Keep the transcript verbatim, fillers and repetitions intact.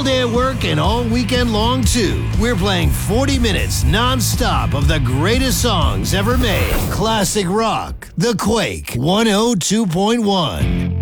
all day at work and all weekend long, too. We're playing forty minutes non-stop of the greatest songs ever made. Classic rock. The Quake one oh two point one.